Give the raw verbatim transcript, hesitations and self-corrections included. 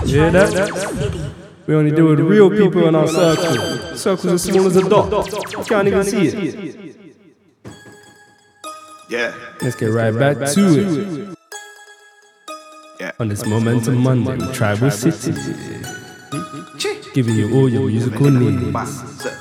You hear that? We only deal with real people in our circle. Circles as small as a dot. You can't even see it. Yeah. Let's get right back to it. Yeah. On this Momentum Monday, Tribal City. Giving you all your musical needs.